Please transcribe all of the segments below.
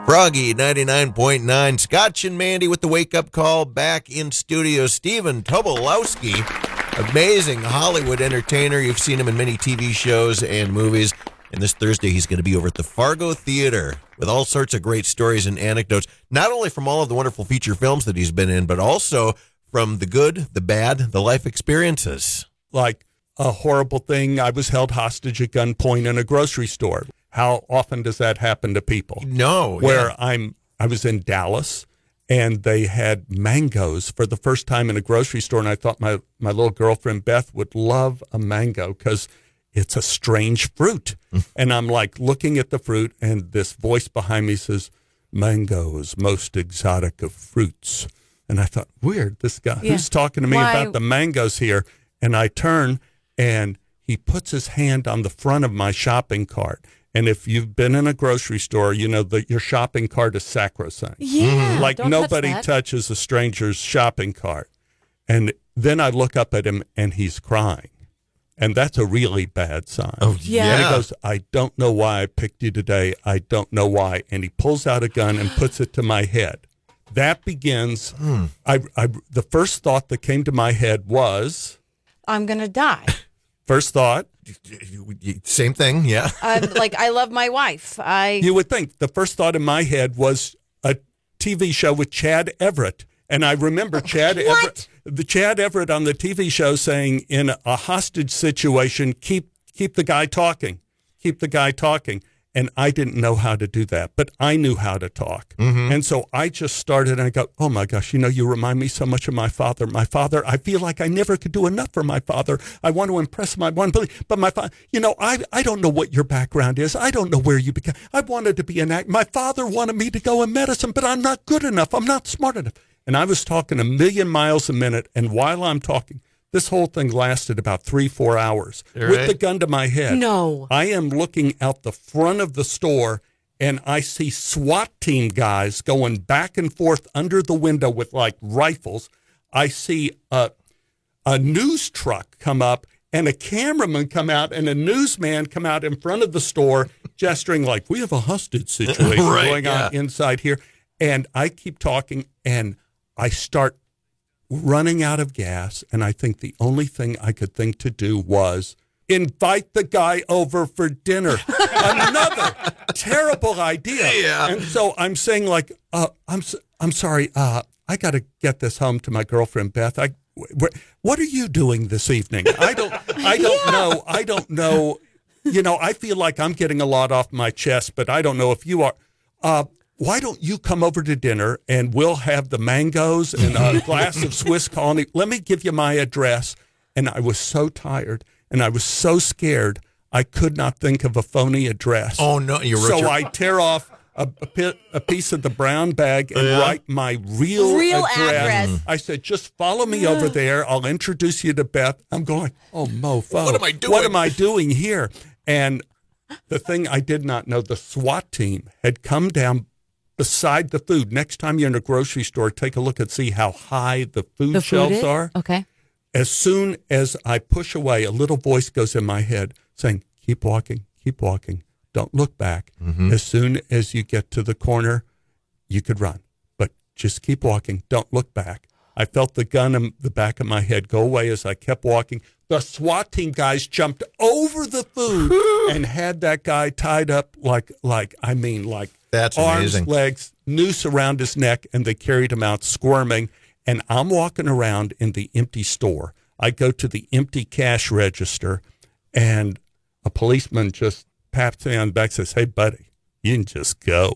Froggy 99.9. Scotch and Mandy with the wake-up call. Back in studio, Stephen Tobolowsky, amazing Hollywood entertainer. You've seen him in many TV shows and movies. And this Thursday, he's going to be over at the Fargo Theater with all sorts of great stories and anecdotes, not only from all of the wonderful feature films that he's been in, but also from the good, the bad, the life experiences. Like a horrible thing, I was held hostage at gunpoint in a grocery store. How often does that happen to people? No. Where I was in Dallas, and they had mangoes for the first time in a grocery store, and I thought my little girlfriend Beth would love a mango because it's a strange fruit. And I'm like looking at the fruit, and this voice behind me says, "Mangoes, most exotic of fruits." And I thought, weird, this guy, who's talking to me about the mangoes here? And I turn, and he puts his hand on the front of my shopping cart. And if you've been in a grocery store, you know that your shopping cart is sacrosanct. Yeah, like don't nobody touch that. touches a stranger's shopping cart. And then I look up at him, and he's crying. And that's a really bad sign. Oh, Yeah. And he goes, "I don't know why I picked you today. I don't know why." And he pulls out a gun and puts it to my head. That begins, the first thought that came to my head was, I'm going to die. first thought, Same thing, yeah. I love my wife. you would think, the first thought in my head was a TV show with Chad Everett. And I remember Chad Everett, the Chad Everett on the TV show saying, in a hostage situation, keep the guy talking, keep the guy talking. And I didn't know how to do that, but I knew how to talk. And so I just started, and I go, "Oh my gosh, you remind me so much of my father. My father, I feel like I never could do enough for my father. I want to impress my one, but my father, I don't know what your background is. I don't know where you began. I wanted to be an actor. My father wanted me to go in medicine, but I'm not good enough. I'm not smart enough." And I was talking 1,000,000 miles a minute, and while I'm talking, this whole thing lasted about 3-4 hours with the gun to my head. No. I am looking out the front of the store, and I see SWAT team guys going back and forth under the window with like rifles. I see a news truck come up, and a cameraman come out, and a newsman come out in front of the store gesturing like, "We have a hostage situation going on inside here." And I keep talking, and I start running out of gas, and I think the only thing I could think to do was invite the guy over for dinner. Another terrible idea. Yeah. And so I'm saying, like, I'm sorry, I got to get this home to my girlfriend Beth. What are you doing this evening? I don't know. I don't know. I feel like I'm getting a lot off my chest, but I don't know if you are. Why don't you come over to dinner, and we'll have the mangoes and a glass of Swiss Colony. Let me give you my address. And I was so tired, and I was so scared, I could not think of a phony address. Oh, no. So I tear off a piece of the brown bag and write my real address. I said, "Just follow me over there. I'll introduce you to Beth." I'm going, "Oh, mofo. What am I doing? What am I doing here?" And the thing I did not know, the SWAT team had come down beside the food. Next time you're in a grocery store, take a look and see how high the food shelves are. Okay. As soon as I push away, a little voice goes in my head saying, keep walking, don't look back. As soon as you get to the corner, you could run, but just keep walking, don't look back. I felt the gun in the back of my head go away as I kept walking. The SWAT team guys jumped over the food and had that guy tied up like That's arms, amazing. legs, noose around his neck, and they carried him out squirming. And I'm walking around in the empty store. I go to the empty cash register, and a policeman just pats me on the back and says, "Hey, buddy, you can just go."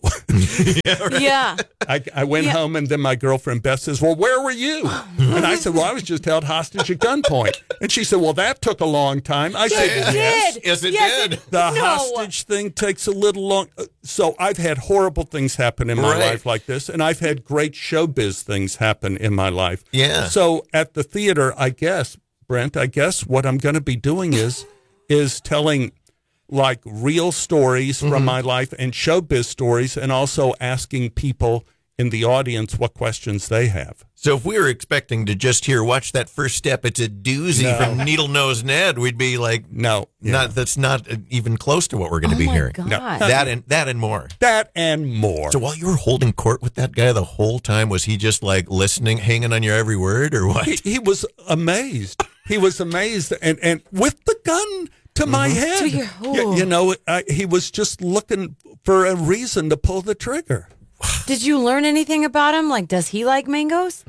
Yeah. I went home, and then my girlfriend Beth says, "Well, where were you?" And I said, "Well, I was just held hostage at gunpoint." And she said, "Well, that took a long time." I said, Yes, it did. Yes, it did. The No. hostage thing takes a little long. So I've had horrible things happen in my life like this, and I've had great showbiz things happen in my life. Yeah. So at the theater, I guess, Brent, what I'm going to be doing is telling like real stories from my life and showbiz stories, and also asking people in the audience what questions they have. So if we were expecting to just watch that first step, it's a doozy from Needle Nose Ned, we'd be like, No. Yeah. that's not even close to what we're going to be hearing. God. No. That and more. That and more. So while you were holding court with that guy the whole time, was he just like listening, hanging on your every word, or what? He was amazed. He was amazed, and with the gun to my head. To your- You know, he was just looking for a reason to pull the trigger. Did you learn anything about him? Like, does he like mangoes?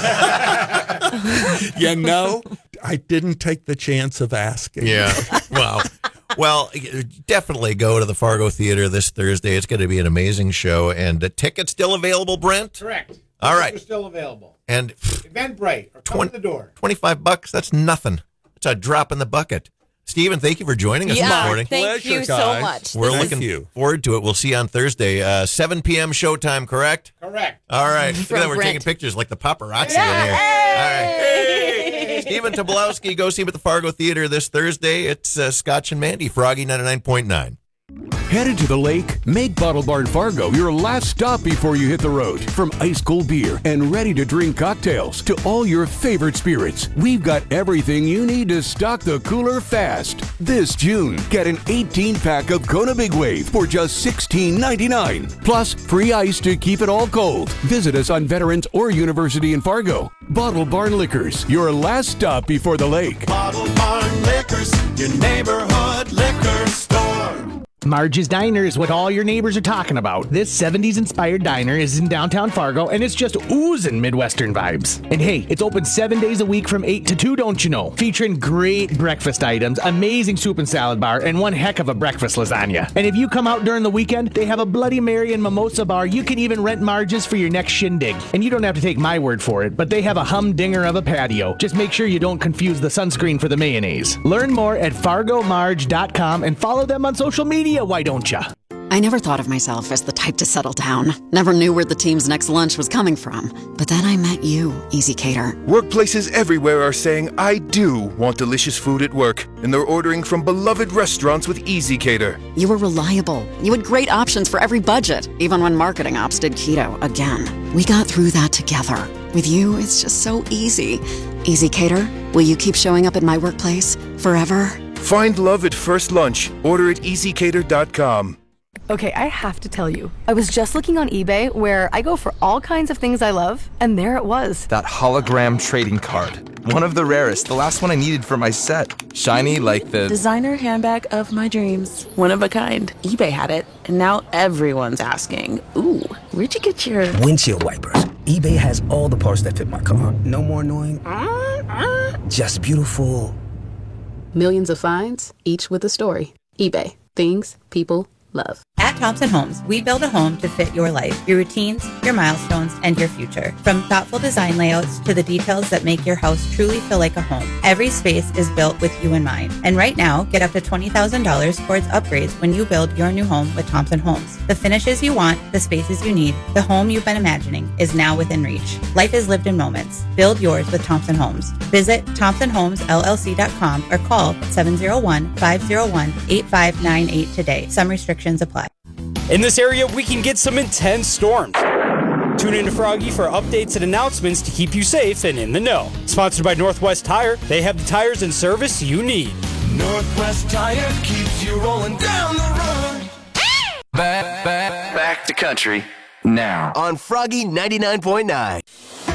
You know, I didn't take the chance of asking. Yeah. Wow. Well, definitely go to the Fargo Theater this Thursday. It's going to be an amazing show. And the tickets still available, Brent? Correct. All right. They're still available. And Eventbrite or come to the door. $25, that's nothing. It's a drop in the bucket. Stephen, thank you for joining us this morning. Thank Pleasure, you so guys. much. We're This is- looking forward to it. We'll see you on Thursday, 7 p.m. showtime, correct? Correct. All right. Look at that. We're Brent. taking pictures like the paparazzi in here. All right. Stephen Tobolowsky, go see him at the Fargo Theater this Thursday. It's Scotch and Mandy, Froggy 99.9. Headed to the lake? Make Bottle Barn Fargo your last stop before you hit the road. From ice cold beer and ready to drink cocktails to all your favorite spirits, we've got everything you need to stock the cooler fast. This June, get an 18-pack of Kona Big Wave for just $16.99. Plus, free ice to keep it all cold. Visit us on Veterans or University in Fargo. Bottle Barn Liquors, your last stop before the lake. Bottle Barn Liquors, your neighborhood liquor store. Marge's Diner is what all your neighbors are talking about. This 70s-inspired diner is in downtown Fargo, and it's just oozing Midwestern vibes. And hey, it's open 7 days a week from 8 to 2, don't you know? Featuring great breakfast items, amazing soup and salad bar, and one heck of a breakfast lasagna. And if you come out during the weekend, they have a Bloody Mary and mimosa bar. You can even rent Marge's for your next shindig. And you don't have to take my word for it, but they have a humdinger of a patio. Just make sure you don't confuse the sunscreen for the mayonnaise. Learn more at fargomarge.com and follow them on social media. Why don't ya? I never thought of myself as the type to settle down. Never knew where the team's next lunch was coming from. But then I met you, Easy Cater. Workplaces everywhere are saying, I do want delicious food at work. And they're ordering from beloved restaurants with Easy Cater. You were reliable. You had great options for every budget, even when marketing ops did keto again. We got through that together. With you, it's just so easy. Easy Cater, will you keep showing up at my workplace forever? Find love at first lunch. Order at easycater.com. Okay, I have to tell you, I was just looking on eBay where I go for all kinds of things I love, and there it was. That hologram trading card. One of the rarest, the last one I needed for my set. Shiny like the designer handbag of my dreams. One of a kind. eBay had it, and now everyone's asking, ooh, where'd you get your windshield wipers? eBay has all the parts that fit my car. No more annoying, just beautiful. Millions of finds, each with a story. eBay. Things people love. At Thompson Homes, we build a home to fit your life, your routines, your milestones, and your future. From thoughtful design layouts to the details that make your house truly feel like a home, every space is built with you in mind. And right now, get up to $20,000 towards upgrades when you build your new home with Thompson Homes. The finishes you want, the spaces you need, the home you've been imagining is now within reach. Life is lived in moments. Build yours with Thompson Homes. Visit ThompsonHomesLLC.com or call 701-501-8598 today. Some restrictions apply. In this area, we can get some intense storms. Tune in to Froggy for updates and announcements to keep you safe and in the know. Sponsored by Northwest Tire, they have the tires and service you need. Northwest Tire keeps you rolling down the road. Back to country now on Froggy 99.9.